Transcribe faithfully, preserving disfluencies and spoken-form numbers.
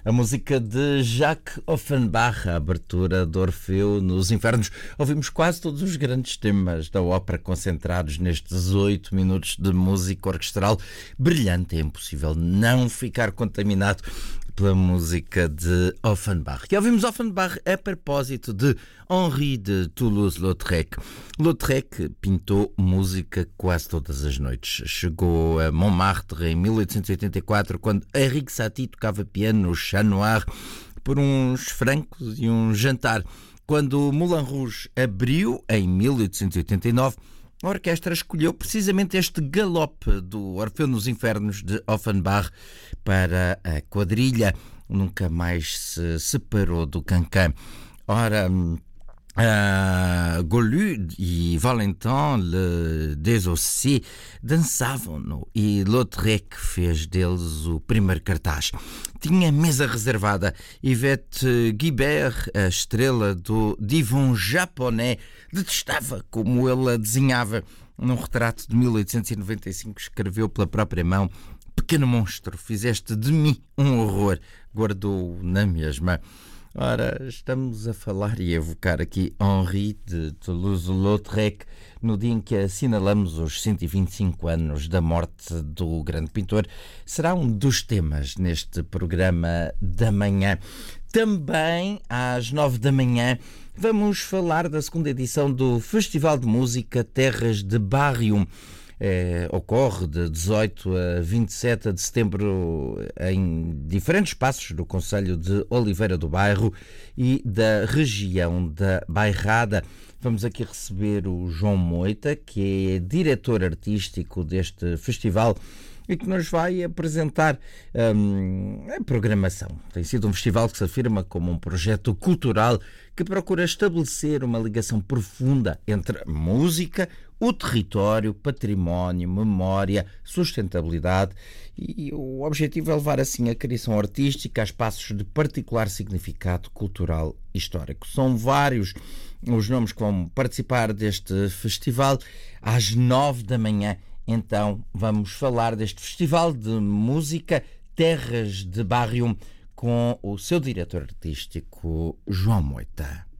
A música de Jacques Offenbach, a abertura de Orfeu nos Infernos. Ouvimos quase todos os grandes temas da ópera concentrados nestes oito minutos de música orquestral brilhante. É impossível não ficar contaminado pela música de Offenbach. E ouvimos Offenbach a propósito de Henri de Toulouse-Lautrec. Lautrec pintou música quase todas as noites. Chegou a Montmartre em mil oitocentos e oitenta e quatro, quando Erik Satie tocava piano no Chat Noir por uns francos e um jantar. Quando Moulin Rouge abriu, em mil oitocentos e oitenta e nove, a orquestra escolheu precisamente este galope do Orfeu nos Infernos de Offenbach para a quadrilha. Nunca mais se separou do cancan. Ora, uh, Golu e Valentin Le Désossé dançavam-no e Lautrec fez deles o primeiro cartaz. Tinha mesa reservada. Yvette Guibert, a estrela do divã japonês, detestava como ele a desenhava. Num retrato de mil oitocentos e noventa e cinco, escreveu pela própria mão: "Pequeno monstro, fizeste de mim um horror." Guardou-o na mesma. Ora, estamos a falar e a evocar aqui Henri de Toulouse-Lautrec no dia em que assinalamos os cento e vinte e cinco anos da morte do grande pintor. Será um dos temas neste programa da manhã. Também às nove da manhã vamos falar da segunda edição do Festival de Música Terras de Barrium. É, ocorre de dezoito a vinte e sete de setembro em diferentes espaços do concelho de Oliveira do Bairro e da região da Bairrada. Vamos aqui receber o João Moita, que é diretor artístico deste festival e que nos vai apresentar hum, a programação. Tem sido um festival que se afirma como um projeto cultural que procura estabelecer uma ligação profunda entre música, o território, património, memória, sustentabilidade, e o objetivo é levar assim a criação artística a espaços de particular significado cultural e histórico. São vários os nomes que vão participar deste festival. Às nove da manhã, então, vamos falar deste Festival de Música Terras de Barrium com o seu diretor artístico, João Moita.